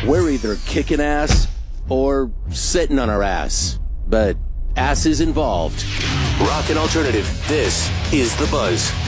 We're either kicking ass or sitting on our ass. But ass is involved. Rock and alternative, this is The Buzz.